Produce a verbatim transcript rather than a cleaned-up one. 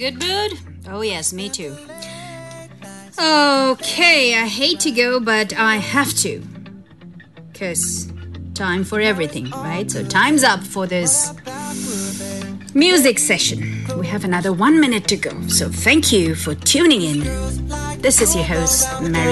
good mood? Oh, yes, me too. Okay, I hate to go, but I have to. Because time for everything, right? So time's up for this music session. We have another one minute to go. So thank you for tuning in. This is your host, Mary.